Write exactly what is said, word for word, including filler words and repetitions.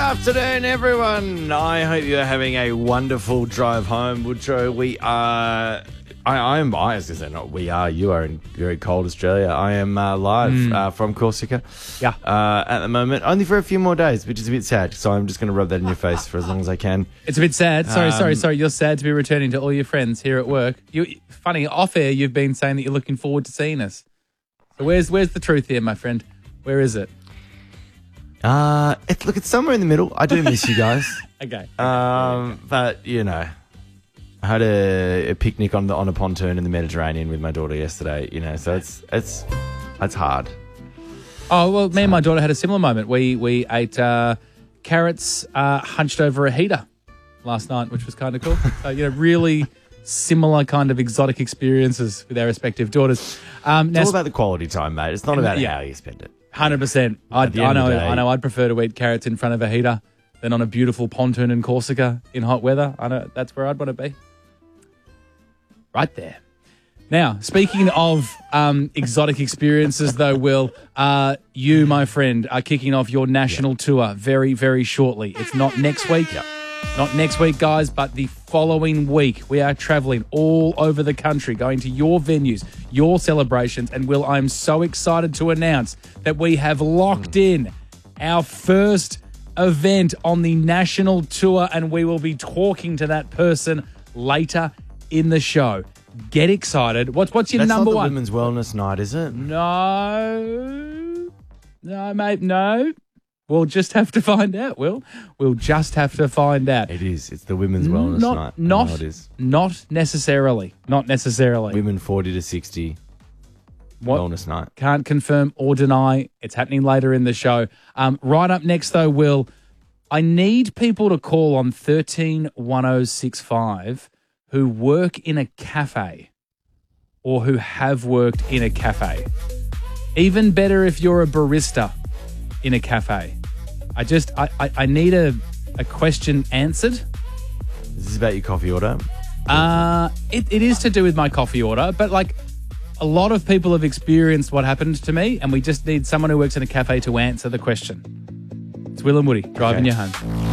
afternoon, everyone. I hope you're having a wonderful drive home. Woodrow, we are... I, I am, I was going to say, not we are, you are in very cold Australia. I am uh, live mm. uh, from Corsica yeah. uh, at the moment, only for a few more days, which is a bit sad, so I'm just going to rub that in your face for as long as I can. It's a bit sad. Sorry, um, sorry, sorry. You're sad to be returning to all your friends here at work. You, funny, off air, you've been saying that you're looking forward to seeing us. So where's where's the truth here, my friend? Where is it? Uh, it, look, it's somewhere in the middle. I do miss you guys. okay. Um, but, you know... I had a, a picnic on the on a pontoon in the Mediterranean with my daughter yesterday, you know, so it's it's it's hard. Oh, well, me and my daughter had a similar moment. We we ate uh, carrots uh, hunched over a heater last night, which was kind of cool. So, you know, really similar kind of exotic experiences with our respective daughters. Um, it's now, all about the quality time, mate. It's not about yeah, how you spend it. one hundred percent. I, I know, I know I'd prefer to eat carrots in front of a heater than on a beautiful pontoon in Corsica in hot weather. I know that's where I'd want to be. Right there. Now, speaking of um, exotic experiences, though, Will, uh, you, my friend, are kicking off your national yep. tour very, very shortly. It's not next week. Yep. Not next week, guys, but the following week. We are traveling all over the country, going to your venues, your celebrations. And, Will, I'm so excited to announce that we have locked mm. in our first event on the national tour, and we will be talking to that person later in the show. Get excited. What's what's your That's number not the one? Women's Wellness Night, is it? No. No, mate, no. We'll just have to find out, Will. We'll just have to find out. It is. It's the Women's Wellness not, Night. Not, it is. Not necessarily. Not necessarily. Women forty to sixty what? Wellness Night. Can't confirm or deny. It's happening later in the show. Um, right up next, though, Will, I need people to call on thirteen one oh six five who work in a cafe or who have worked in a cafe. Even better if you're a barista in a cafe. I just, I, I, I need a, a question answered. Is this about your coffee order? Uh, it, it is to do with my coffee order, but like a lot of people have experienced what happened to me, and we just need someone who works in a cafe to answer the question. It's Will and Woody driving Okay. you home.